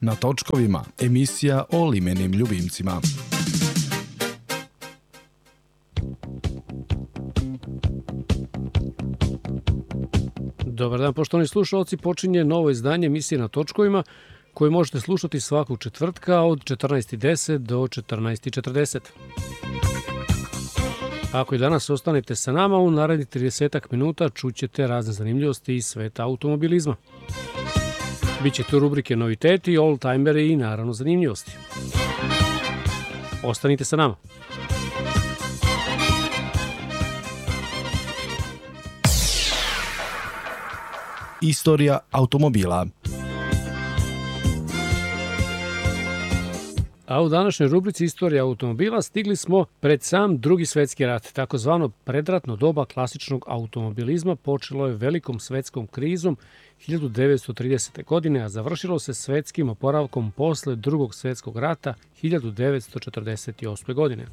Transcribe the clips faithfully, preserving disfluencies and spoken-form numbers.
Na točkovima, emisija o limenim ljubimcima. Dobar dan, poštovani slušalci, počinje novo izdanje emisije Na točkovima koju možete slušati svakog četvrtka od četrnaest i deset do četrnaest i četrdeset. Ako i danas ostanete sa nama, u narednih trideset minuta čućete razne zanimljivosti iz sveta automobilizma. Biće tu rubrike noviteti, oldtimeri i naravno zanimljivosti. Ostanite sa nama. Istorija automobila. A u današnjoj rubrici Istorija automobila stigli smo pred sam Drugi svjetski rat. Takozvano predratno doba klasičnog automobilizma počelo je velikom svjetskom krizom hiljadu devetsto tridesete. godine, a završilo se svjetskim oporavkom posle Drugog svjetskog rata hiljadu devetsto četrdeset osme. godine.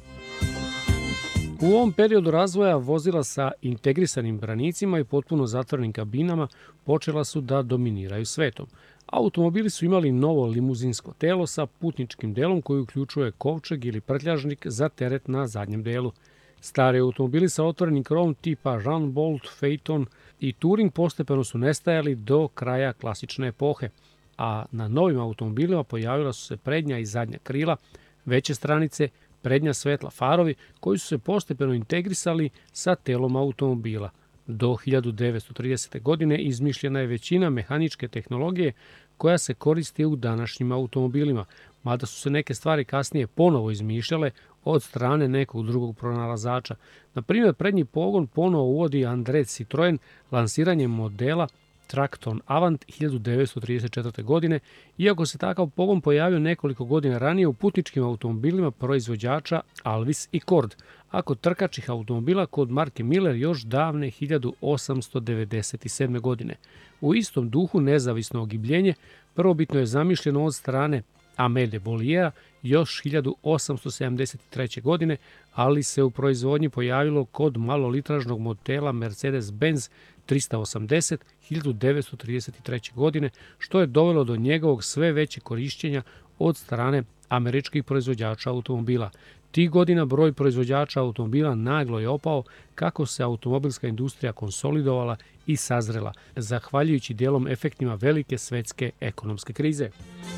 U ovom periodu razvoja vozila sa integrisanim branicima i potpuno zatvorenim kabinama počela su da dominiraju svetom. Automobili su imali novo limuzinsko telo sa putničkim delom koji uključuje kovčeg ili prtljažnik za teret na zadnjem delu. Stari automobili sa otvorenim krovom tipa Jean Bolt, Phaeton i Touring postepeno su nestajali do kraja klasične epohe, a na novim automobilima pojavila su se prednja i zadnja krila, veće stranice, prednja svetla, farovi koji su se postepeno integrisali sa telom automobila. Do hiljadu devetsto tridesete. godine izmišljena je većina mehaničke tehnologije koja se koristi u današnjim automobilima, mada su se neke stvari kasnije ponovo izmišljale od strane nekog drugog pronalazača. Na primjer, prednji pogon ponovo uvodi André Citroën lansiranjem modela Trackton Avant hiljadu devetsto trideset četvrte. godine, iako se takav pogon pojavio nekoliko godina ranije u putničkim automobilima proizvođača Alvis i Cord, a kod trkačih automobila kod marke Miller još davne hiljadu osamsto devedeset sedme. godine. U istom duhu nezavisno ogibljenje prvobitno je zamišljeno od strane Amélie Bolliera još hiljadu osamsto sedamdeset treće. godine, ali se u proizvodnji pojavilo kod malolitražnog modela Mercedes-Benz trista osamdeset hiljadu devetsto trideset treće. godine, što je dovelo do njegovog sve veće korišćenja od strane američkih proizvođača automobila. Tih godina broj proizvođača automobila naglo je opao kako se automobilska industrija konsolidovala i sazrela, zahvaljujući dijelom efektima velike svetske ekonomske krize.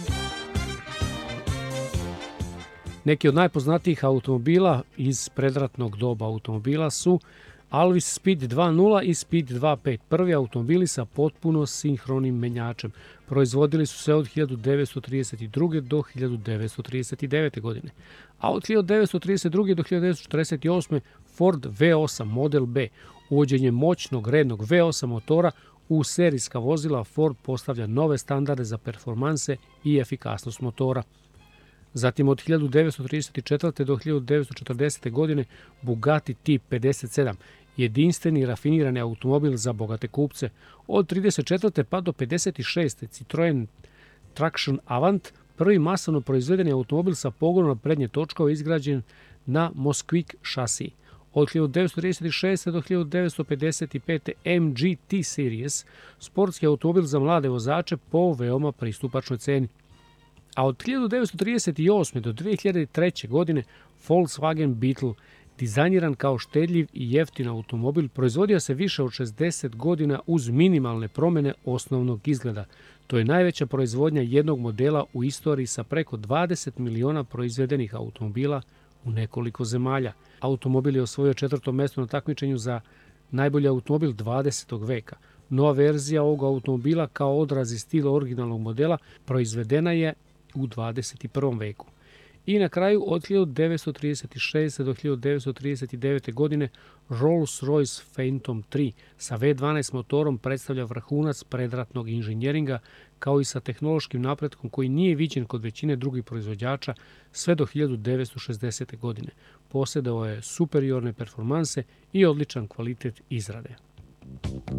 Neki od najpoznatijih automobila iz predratnog doba automobila su Alvis Speed dva nula i Speed dva pet, prvi automobili sa potpuno sinhronim menjačem. Proizvodili su se od hiljadu devetsto trideset druge. do hiljadu devetsto trideset devete. godine. A od hiljadu devetsto trideset druge. do hiljadu devetsto četrdeset osme. Ford V osam Model B. Uvođenjem moćnog rednog V osam motora u serijska vozila Ford postavlja nove standarde za performanse i efikasnost motora. Zatim od hiljadu devetsto trideset četvrte. do hiljadu devetsto četrdesete. godine Bugatti Tip pedeset sedam, jedinstveni rafinirani automobil za bogate kupce. Od trideset četvrte. pa do pedeset šeste. Citroën Traction Avant, prvi masovno proizvedeni automobil sa pogonom na prednje točkove izgrađen na Moskvik šasiji. Od hiljadu devetsto trideset šeste. do hiljadu devetsto pedeset pete. M G T Series, sportski automobil za mlade vozače po veoma pristupačnoj ceni. A od hiljadu devetsto trideset osme. do dve hiljade treće. godine Volkswagen Beetle, dizajniran kao štedljiv i jeftin automobil, proizvodio se više od šezdeset godina uz minimalne promjene osnovnog izgleda. To je najveća proizvodnja jednog modela u istoriji sa preko dvadeset miliona proizvedenih automobila u nekoliko zemalja. Automobil je osvojio četvrto mjesto na takmičenju za najbolji automobil dvadesetog veka. Nova verzija ovog automobila kao odraz i stil originalnog modela proizvedena je u dvadeset prvom veku. I na kraju od hiljadu devetsto trideset šeste. do hiljadu devetsto trideset devete. godine Rolls-Royce Phantom tri sa V dvanaest motorom predstavlja vrhunac predratnog inženjeringa kao i sa tehnološkim napretkom koji nije viđen kod većine drugih proizvođača sve do hiljadu devetsto šezdesete. godine. Posjedovao je superiorne performanse i odličan kvalitet izrade.